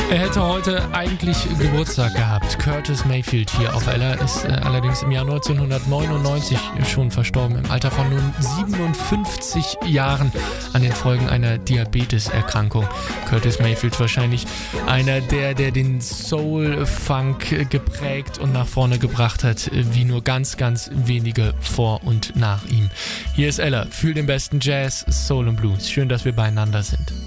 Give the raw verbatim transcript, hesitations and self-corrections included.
Er hätte heute eigentlich Geburtstag gehabt. Curtis Mayfield hier auf Ella ist äh, allerdings im Jahr neunzehnhundertneunundneunzig schon verstorben, im Alter von nun siebenundfünfzig Jahren an den Folgen einer Diabeteserkrankung. Curtis Mayfield wahrscheinlich einer der, der den Soul-Funk geprägt und nach vorne gebracht hat, wie nur ganz, ganz wenige vor und nach ihm. Hier ist Ella, fühl den besten Jazz, Soul und Blues. Schön, dass wir beieinander sind.